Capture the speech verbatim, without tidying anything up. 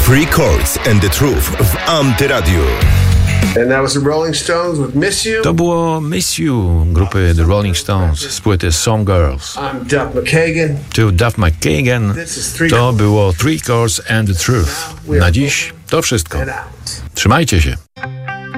Three Chords and the Truth w Antyradiu. And that was the Rolling Stones with Miss You. To było Miss You grupy The Rolling Stones z płyty Some Girls. I'm Duff McKagan. To Duff McKagan. To było Three Chords and the Truth. Na dziś to wszystko. Trzymajcie się.